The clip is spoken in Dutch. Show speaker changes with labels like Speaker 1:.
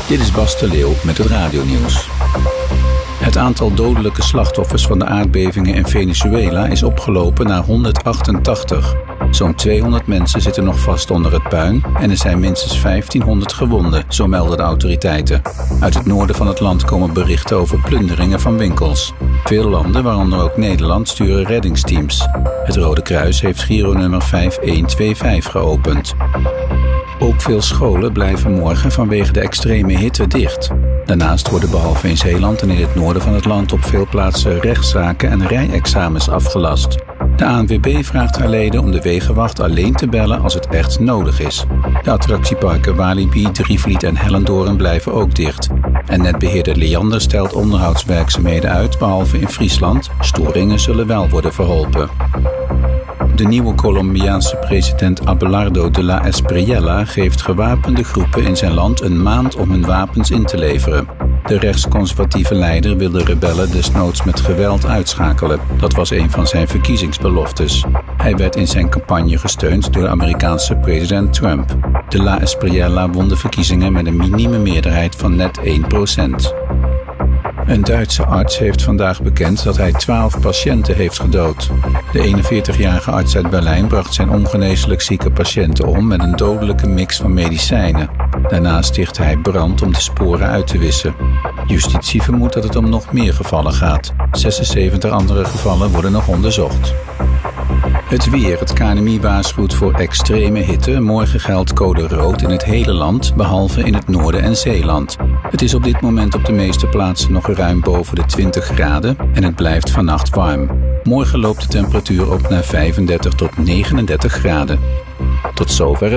Speaker 1: Dit is Bas de Leeuw met het radionieuws. Het aantal dodelijke slachtoffers van de aardbevingen in Venezuela is opgelopen naar 188. Zo'n 200 mensen zitten nog vast onder het puin en er zijn minstens 1500 gewonden, zo melden de autoriteiten. Uit het noorden van het land komen berichten over plunderingen van winkels. Veel landen, waaronder ook Nederland, sturen reddingsteams. Het Rode Kruis heeft Giro-nummer 5125 geopend. Ook veel scholen blijven morgen vanwege de extreme hitte dicht. Daarnaast worden behalve in Zeeland en in het noorden van het land op veel plaatsen rechtszaken en rijexamens afgelast. De ANWB vraagt haar leden om de wegenwacht alleen te bellen als het echt nodig is. De attractieparken Walibi, Drievliet en Hellendoorn blijven ook dicht. En netbeheerder Liander stelt onderhoudswerkzaamheden uit, behalve in Friesland. Storingen zullen wel worden verholpen. De nieuwe Colombiaanse president Abelardo de la Espriella geeft gewapende groepen in zijn land een maand om hun wapens in te leveren. De rechtsconservatieve leider wil de rebellen desnoods met geweld uitschakelen. Dat was een van zijn verkiezingsbeloftes. Hij werd in zijn campagne gesteund door de Amerikaanse president Trump. De la Espriella won de verkiezingen met een minieme meerderheid van net 1%. Een Duitse arts heeft vandaag bekend dat hij 12 patiënten heeft gedood. De 41-jarige arts uit Berlijn bracht zijn ongeneeslijk zieke patiënten om met een dodelijke mix van medicijnen. Daarna stichtte hij brand om de sporen uit te wissen. Justitie vermoedt dat het om nog meer gevallen gaat. 76 andere gevallen worden nog onderzocht. Het weer. Het KNMI waarschuwt voor extreme hitte. Morgen geldt code rood in het hele land, behalve in het noorden en Zeeland. Het is op dit moment op de meeste plaatsen nog ruim boven de 20 graden en het blijft vannacht warm. Morgen loopt de temperatuur op naar 35 tot 39 graden. Tot zover het